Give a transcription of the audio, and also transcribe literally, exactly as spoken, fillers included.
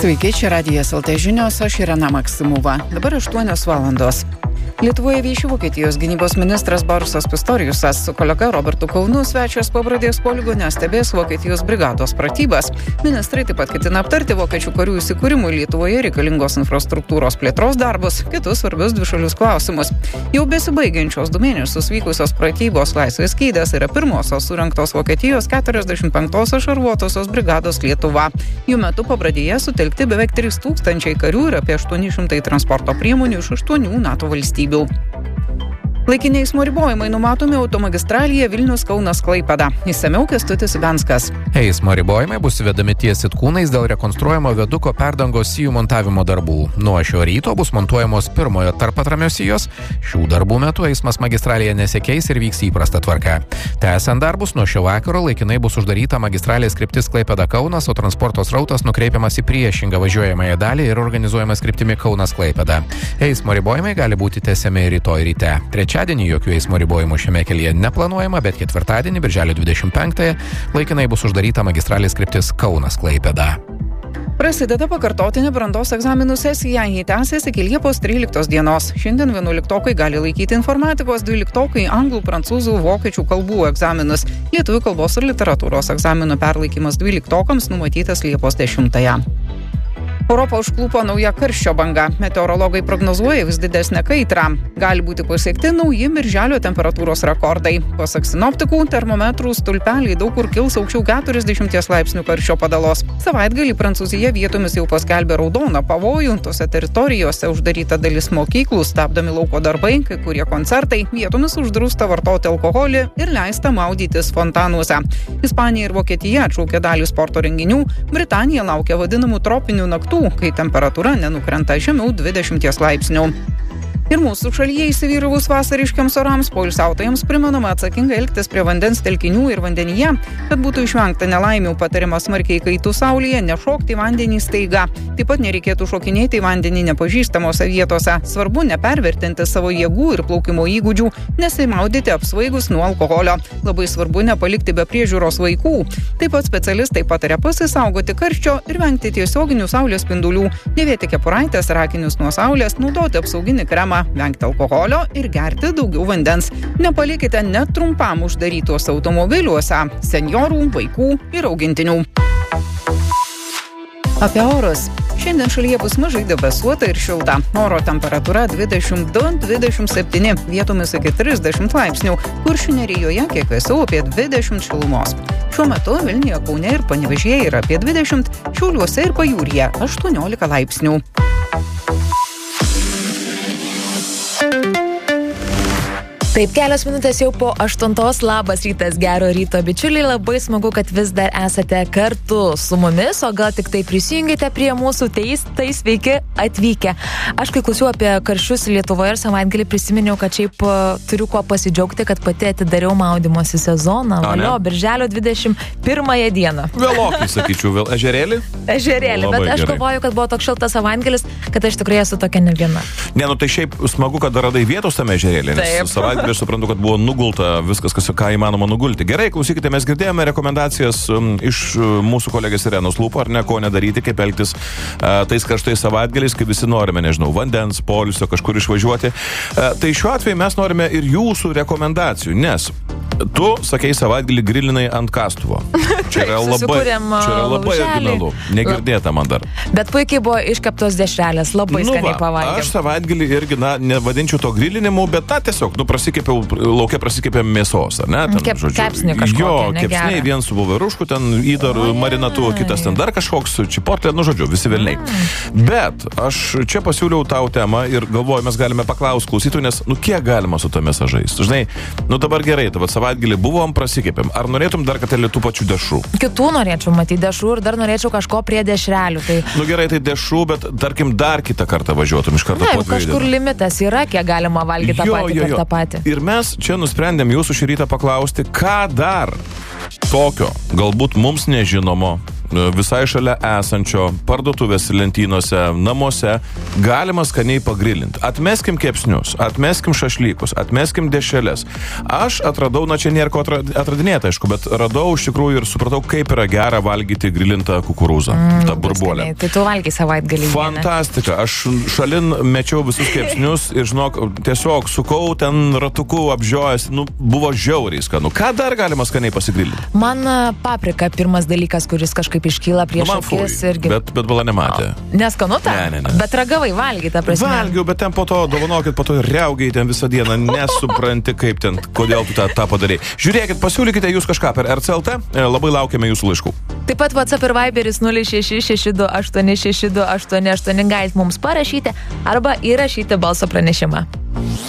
Sveiki, čia Radijas L T žinios, aš Irena Maksimova. Dabar aštuonios valandos. Lietuvoje vieši Vokietijos gynybos ministras Borisas Pistoriusas su kolega Robertu Kaunu svečias Pabradės poligone stebės Vokietijos brigados pratybas. Ministrai taip pat ketina aptarti vokiečių karių įsikūrimui Lietuvoje reikalingos infrastruktūros plėtros darbus, kitus svarbius dvišalius klausimus. Jau besibaigiančios du mėnesius vykusios pratybos Laisvės skydas yra pirmosios surengtos Vokietijos keturiasdešimt penktosios šarvuotosios brigados Lietuva. Jų metu Pabradėje sutelkti beveik trys tūkstančiai karių ir apie aštuoni šimtai transporto priemonių iš aštuonių NATO valstybių. Laikiniai eismo ribojimai numatomi automagistralėje Vilnius-Kaunas-Klaipėda. Išsamiau Kęstutis Ibenskas. Eismo ribojimai bus įvedami ties Sitkūnais dėl rekonstruojamo viaduko perdangos sijų montavimo darbų. Nuo šio ryto bus montuojamos pirmojo tarpatramio sijos. Šių darbų metu eismas magistralėje nesikeis ir vyks įprasta tvarka. Tęsiant darbus, nuo šio vakaro laikinai bus uždaryta magistralės kryptis Klaipėda-Kaunas, o transporto srautas nukreipiamas į priešingą važiuojamąją dalį ir organizuojamas kryptimi Kaunas-Klaipėda. Eismo ribojimai gali būti tęsiami rytoj ryte. Trečiadienį jokių eismo ribojimų šiame kelyje neplanuojama, bet ketvirtadienį, birželio dvidešimt penktąją, laikinai bus uždaryta magistralės kryptis Kaunas-Klaipėda. Prasideda pakartotinė brandos egzaminų sesija, jį tęsis iki Liepos tryliktos dienos. Šiandien vienuoliktokai gali laikyti informatikos, dvyliktokai anglų, prancūzų, vokiečių kalbų egzaminus. Lietuvių kalbos ir literatūros egzaminų perlaikymas dvyliktokams numatytas Liepos dešimtąją. Europą užklupo nauja karščio banga. Meteorologai prognozuoja vis didesnę kaitrą. Gali būti pasiekti nauji birželio temperatūros rekordai. Pasak sinoptikų, termometrų stulpeliai daug kur kils aukščiau keturiasdešimties laipsnių karščio padalos. Savaitgalį Prancūzija vietomis jau paskelbė raudoną pavojų. Tose teritorijose uždaryta dalis mokyklų, stabdomi lauko darbai, kai kurie koncertai, vietomis uždrausta vartoti alkoholį ir leista maudytis fontanuose. Ispanija ir Vokietija atšaukė dalį sporto renginių. Britanija laukia vadinamų tropinių naktų, kai temperatūra nenukrenta žemiau dvidešimties laipsnių. Ir mūsų šalyje įsivyravus vasariškiams orams poilsiautojams primenama atsakingai elgtis prie vandens telkinių ir vandenyje, kad būtų išvengta nelaimių. Patariama smarkiai kaitų saulėje nešokti į vandenį staiga. Taip pat nereikėtų šokinėti į vandenį nepažįstamose vietose. Svarbu nepervertinti savo jėgų ir plaukimo įgūdžių, nesimaudyti apsvaigus nuo alkoholio. Labai svarbu nepalikti be priežiūros vaikų. Taip pat specialistai pataria pasisaugoti karščio ir vengti tiesioginių saulės spindulių. Dėvėti kepuraitės ir akinius nuo saulės, naudoti apsauginį kremą, vengti alkoholio ir gerti daugiau vandens. Nepalikite net trumpam uždarytos automobiliuose senjorų, vaikų ir augintinių. Apie orus. Šiandien šalyje bus mažai debesuota ir šilta. Oro temperatūra dvidešimt du dvidešimt septyni, vietomis iki trisdešimt laipsnių. Kuršių Nerijoje kiek vėsiau apie dvidešimt šilumos. Šiuo metu Vilniuje, Kaune ir Panevėžyje yra apie dvidešimt, Šiauliuose ir Pajūryje aštuoniolika laipsnių. Taip, kelios minutės jau po aštuntos. Labas rytas, gero ryto, bičiuliai. Labai smagu, kad vis dar esate kartu su mumis, o gal tik tai prisijungite prie mūsų, tai, tai sveiki atvykę. Aš kai klausiau apie karščius Lietuvoje ir savaitgalį prisiminiau, kad šiaip turiu kuo pasidžiaugti, kad pati atidariau maudymosi sezoną. Valio, birželio dvidešimt pirmąją dieną. Vėlokai, sakyčiau, vėl ežerėlį? Ežerėlį, Labai bet aš gerai. galvoju, kad buvo toks šiltas savaitgalis, kad aš tikrai esu tokia ne viena. Ne, nu tai šiaip smagu, kad radai vietos tame ežerėlį, nes savaitgalį aš suprantu, kad buvo nugulta viskas, kas, ką įmanoma nugulti. Gerai, klausykite, mes girdėjome rekomendacijas um, iš uh, mūsų kolegės Irenos lūpų, ar ne, ko nedaryti, kaip elgtis uh, tais karštais savaitgaliais, kai visi norime, nežinau, vandens, poilsio, kažkur išvažiuoti. Uh, tai šiuo atveju mes norime ir jūsų rekomendacijų, nes tu, sakei, savaitgalį grilinai ant kastuvo. Čia yra labai, čia yra labai originalu. Negirdėta man dar. Bet puikiai buvo iškeptos dešrelės, labai nu skaniai pavalgėm. Aš savaitgalį irgi, na, nevadinčiau to grilinimu, bet na, tiesiog, nu, prasikėpiau, laukia prasikėpėm mėsos, ar ne? Ten, Kep, žodžiu, kepsnį kažkokį, jo, negerą. kepsniai, vien su voverušku, ten įdar marinatu, kitas ten dar kažkoks su čipotlė, nu, žodžiu, visi velniai. Mm. Bet aš čia pasiūliau tau temą ir galvoju, mes galime paklausti klausytų, nes, nu, kiek galima su tomis žaisti? Žinai, nu, dabar gerai, tavo savaitgalį buvom, prasikėpėm. Ar norėtum dar kartelį tų pačių dešrų? Kitų norėčiau matyti dešrų ir dar norėčiau kažko prie dešrelių. Tai... Nu gerai, tai dešrų, bet tarkim dar kitą kartą važiuotum iš karto. Na, kažkur limitas yra, kiek galima valgyti tą patį per tą patį. Ir mes čia nusprendėm jūsų šį rytą paklausti, ką dar tokio, galbūt mums nežinomo, visai šalia esančio parduotuvės lentynose, namuose, galima skaniai pagrilinti. Atmeskim kepsnius, atmeskim šašlykus, atmeskim dešreles. Aš atradau, na čia nėra ko atradinėti, aišku, bet radau iš tikrųjų ir supratau, kaip yra gera valgyti grilintą kukurūzą, mm, tą burbuolę. Tai tu valgy savaitgalį. Fantastika. Aš šalin mečiau visus kepsnius ir, žinok, tiesiog sukau ten ratuku, apžiojęs, nu, buvo žiauriai skanu. Ką dar galima skaniai pasigrilinti? Man paprika pirmas dalykas, kuris kažkaip iškyla prieš nu, akis. Irgi... Bet, bet bala nematė. Neskanu tą? Ne, ne, ne. Bet ragavai valgy, ta prasme. Valgiau, bet ten po to, dovanokit, po to riaugiai ten visą dieną, nesupranti kaip ten, kodėl tu tą, tą padarai. Žiūrėkit, pasiūlykite jūs kažką per R C L T, labai laukiame jūsų laiškų. Taip pat WhatsApp ir Viberis nulis šeši šeši du aštuoni šeši du aštuoni aštuoni galite mums parašyti arba įrašyti balso pranešimą.